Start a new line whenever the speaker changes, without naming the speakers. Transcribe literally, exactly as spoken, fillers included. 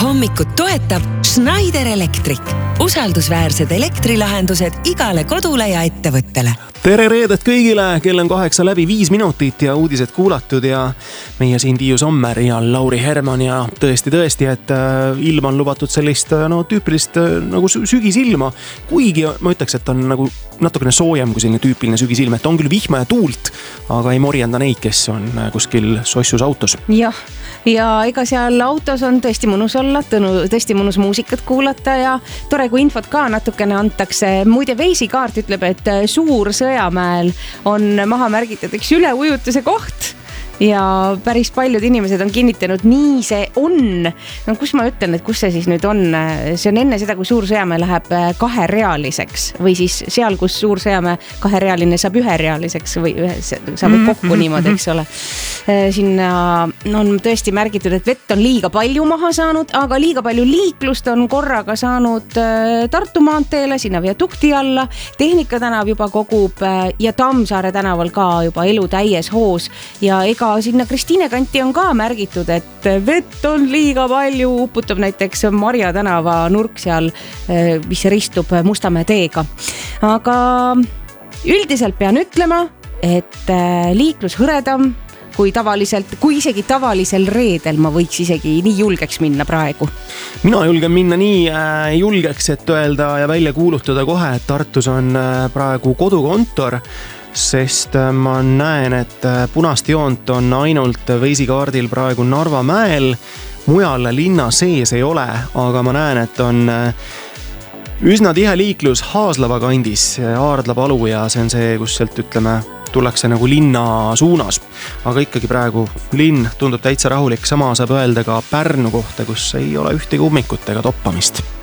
Hommikut toetab Schneider Electric. Usaldusväärsed elektrilahendused igale kodule ja ettevõttele.
Tere reedet kõigile, kell on kaheksa läbi viis minutit ja uudised kuulatud ja meie siin Tiiu Sommer ja Lauri Herman ja tõesti tõesti, et ilm on lubatud sellist no, tüüpilist nagu sügisilma, kuigi ma ütleks, et on nagu natukene soojem kui selline tüüpiline sügisilm, et on küll vihma ja tuult, aga ei morjenda neid, kes on kuskil sossus autos.
Jah, ja ega seal autos on tõesti mõnus olla, tõesti mõnus muusikat kuulata ja tore, kui infot ka natukene antakse. Muide, Veisikaart ütleb, et Suur Sõjamäel on maha märgitud üks üleujutuse koht ja päris paljud inimesed on kinnitanud, nii see on. No kus ma ütlen, et kus see siis nüüd on? See on enne seda, kui Suur Sõjamäe läheb kaherealiseks või siis seal, kus Suur Sõjamäe kaherealine saab üherealiseks või ühe, saab kokku niimoodi, eks ole. Sinna on tõesti märgitud, et vett on liiga palju maha saanud, aga liiga palju liiklust on korraga saanud Tartu maanteele, sinna Viadukti alla. Tehnika tänav juba kogub ja Tammsaare tänaval ka juba elu täies hoos ja ega sinna Kristiine kanti on ka märgitud, et vett on liiga palju, uputab näiteks Marja tänava nurk seal, mis ristub Mustamäe teega. Aga üldiselt pean ütlema, et liiklus hõredam kui tavaliselt, kui isegi tavalisel reedel ma võiks isegi nii julgeks minna praegu.
Mina julgen minna nii julgeks, et öelda ja välja kuulutada kohe, et Tartus on praegu kodukontor, sest ma näen, et punast joont on ainult Veisikaardil praegu Narva mäel, mujal linna sees ei ole, aga ma näen, et on üsna tihe liiklus Haaslava kandis, Aardla palu ja see on see, kus sealt ütleme, tullakse nagu linna suunas. Aga ikkagi praegu linn tundub täitsa rahulik, sama saab öelda ka Pärnu kohta, kus ei ole ühtegi ummikut ega toppamist.